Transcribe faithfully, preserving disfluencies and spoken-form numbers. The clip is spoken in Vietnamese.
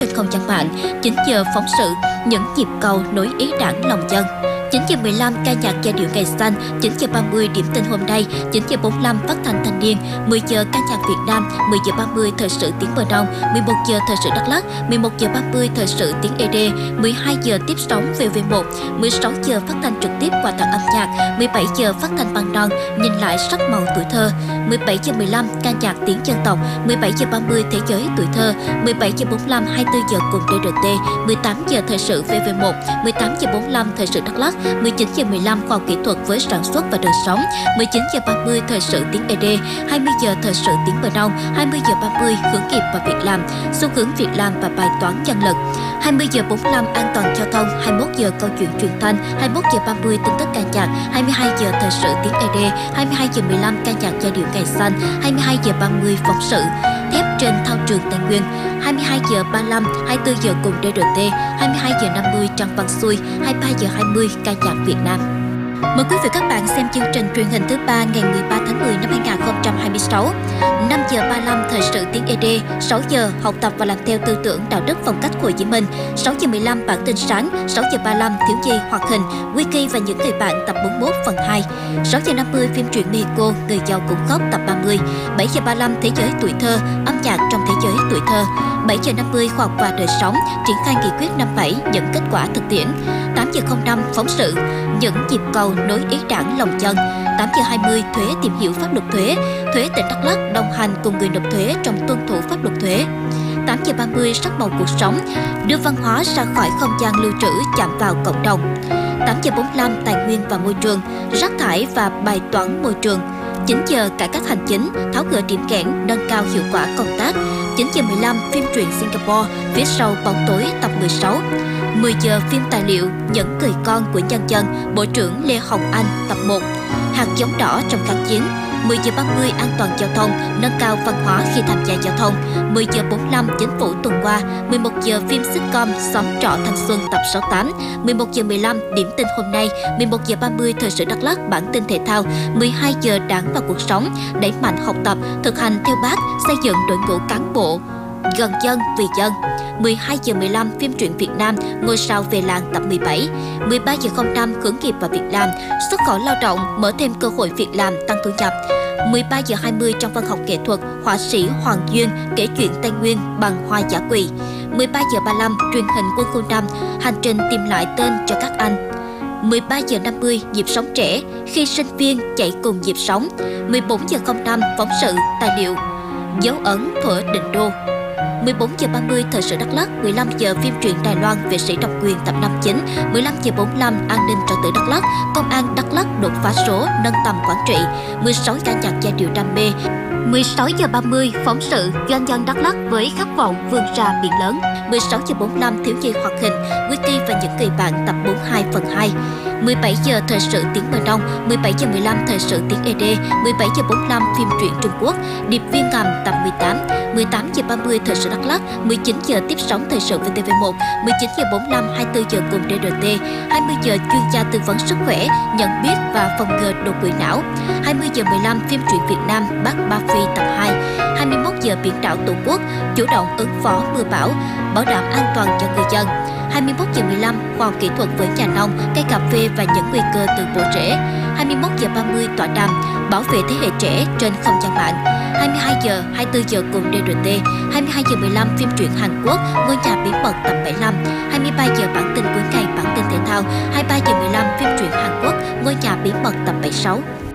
trên không gian mạng, chín giờ phóng sự những nhịp cầu nối ý đảng lòng dân. chín giờ mười lăm ca nhạc giai điệu ngày xanh, chín giờ ba mươi điểm tin hôm nay, chín giờ bốn mươi lăm phát thanh thanh niên, mười giờ ca nhạc Việt Nam, mười giờ ba mươi thời sự tiếng Bờ Đông, mười một giờ thời sự Đắk Lắk, mười một giờ ba mươi thời sự tiếng e đê, mười hai giờ tiếp sóng vê vê một, mười sáu giờ phát thanh trực tiếp qua tặng âm nhạc, mười bảy giờ phát thanh băng non nhìn lại sắc màu tuổi thơ, mười bảy giờ mười lăm ca nhạc tiếng dân tộc, mười bảy giờ ba mươi thế giới tuổi thơ, mười bảy giờ bốn mươi lăm hai mươi tư giờ cùng đê rờ tê, mười tám giờ thời sự vê vê một, mười tám giờ bốn mươi lăm thời sự Đắk Lắk, mười chín giờ mười lăm khoa học kỹ thuật với sản xuất và đời sống, mười chín giờ ba mươi thời sự tiếng e đê, hai mươi giờ thời sự tiếng Bờ Đông, hai mươi giờ ba mươi hướng nghiệp và việc làm, xu hướng việc làm và bài toán nhân lực, hai mươi giờ bốn mươi lăm an toàn giao thông, hai mươi mốt giờ câu chuyện truyền thanh, hai mươi mốt giờ ba mươi tin tức ca nhạc, hai mươi hai giờ thời sự tiếng e đê, hai mươi hai giờ mười lăm ca nhạc giai điệu ngày xanh, hai mươi hai giờ ba mươi phóng sự thép trên thao trường Tây Nguyên, hai mươi hai giờ ba mươi lăm, hai mươi tư giờ cùng đê rờ tê, hai mươi hai giờ năm mươi Trăng Văn Xuôi, hai mươi ba giờ hai mươi ca nhạc Việt Nam. Mời quý vị các bạn xem chương trình truyền hình thứ ba ngày mười ba tháng mười năm hai nghìn không trăm hai mươi sáu. năm giờ ba mươi lăm thời sự tiếng e đê, sáu giờ học tập và làm theo tư tưởng đạo đức phong cách Hồ Chí Minh, sáu giờ mười lăm bản tin sáng, sáu giờ ba mươi lăm thiếu nhi hoạt hình, Wiki và những người bạn tập bốn mươi mốt phần hai, sáu giờ năm mươi phim truyện Mexico, người giàu cũng khóc tập ba mươi, bảy giờ ba mươi lăm thế giới tuổi thơ, âm nhạc trong thế giới tuổi thơ, bảy giờ năm mươi khoa học và đời sống, triển khai nghị quyết năm bảy những kết quả thực tiễn, tám giờ không năm phóng sự những nhịp cầu nối ý đảng lòng dân, tám giờ hai mươi thuế tìm hiểu pháp luật thuế, thuế tỉnh Đắk Lắk đồng hành cùng người nộp thuế trong tuân thủ pháp luật thuế, tám giờ ba mươi sắc màu cuộc sống, đưa văn hóa ra khỏi không gian lưu trữ chạm vào cộng đồng, tám giờ bốn mươi lăm tài nguyên và môi trường, rác thải và bài toán môi trường, chín giờ cải cách hành chính, tháo gỡ điểm nghẽn, nâng cao hiệu quả công tác, chín giờ mười lăm phim truyện Singapore, phía sau bóng tối tập mười sáu, mười giờ phim tài liệu Những người con của nhân dân, Bộ trưởng Lê Hồng Anh tập một, hạt giống đỏ trong kháng chiến, mười giờ ba mươi an toàn giao thông, nâng cao văn hóa khi tham gia giao thông, mười giờ bốn mươi lăm chính phủ tuần qua, mười một giờ phim sitcom Xóm trọ thanh xuân tập sáu mươi tám, mười một giờ mười lăm điểm tin hôm nay, mười một giờ ba mươi thời sự Đắk Lắk bản tin thể thao, mười hai giờ đảng và cuộc sống, đẩy mạnh học tập, thực hành theo Bác, xây dựng đội ngũ cán bộ gần dân vì dân, mười hai giờ mười lăm phim truyện Việt Nam, Ngôi sao về làng tập mười bảy, mười ba giờ không năm hướng nghiệp và việc làm, xuất khẩu lao động, mở thêm cơ hội việc làm, tăng thu nhập, mười ba giờ hai mươi trong văn học nghệ thuật, họa sĩ Hoàng Duyên kể chuyện Tây Nguyên bằng hoa giả quỳ, mười ba giờ ba mươi lăm truyền hình Quân khu năm, hành trình tìm lại tên cho các anh, mười ba giờ năm mươi nhịp sống trẻ, khi sinh viên chạy cùng nhịp sống, mười bốn giờ không năm phóng sự tài liệu dấu ấn thuở định đô, mười bốn giờ ba mươi thời sự Đắk Lắk, mười lăm giờ phim truyện Đài Loan vệ sĩ độc quyền tập năm chín, mười lăm giờ bốn mươi lăm an ninh trật tự Đắk Lắk, công an Đắk Lắk đột phá số nâng tầm quản trị, mười sáu ca nhạc giai điệu đam mê, mười sáu giờ ba mươi phóng sự doanh nhân Đắk Lắk với khát vọng vươn ra biển lớn, mười sáu giờ bốn mươi lăm thiếu nhi hoạt hình, Wiki và những người bạn tập bốn mươi hai phần hai, mười bảy giờ thời sự tiếng Bờ Đông, mười bảy giờ mười lăm thời sự tiếng e đê, mười bảy giờ bốn mươi lăm phim truyện Trung Quốc, Điệp viên ngầm tập mười tám, mười tám giờ ba mươi thời sự Đắk Lắk, mười chín giờ tiếp sóng thời sự vê tê vê một, mười chín giờ bốn mươi lăm hai mươi tư giờ cùng đê rờ tê, hai mươi giờ chuyên gia tư vấn sức khỏe, nhận biết và phòng ngừa đột quỵ não, hai mươi giờ mười lăm phim truyện Việt Nam Bác Ba Phi tập hai, hai mươi mốt giờ biển đảo Tổ quốc, chủ động ứng phó mưa bão, bảo đảm an toàn cho người dân, hai mươi mốt giờ mười lăm khoa học kỹ thuật với nhà nông, cây cà phê và những nguy cơ từ bộ rễ, hai mươi mốt giờ ba mươi tọa đàm bảo vệ thế hệ trẻ trên không gian mạng, hai mươi hai giờ hai mươi tư giờ cùng đê rờ tê, hai mươi hai giờ mười lăm phim truyện Hàn Quốc Ngôi nhà bí mật tập bảy mươi lăm, hai mươi ba giờ bản tin cuối ngày bản tin thể thao, hai mươi ba giờ mười lăm phim truyện Hàn Quốc Ngôi nhà bí mật tập bảy mươi sáu.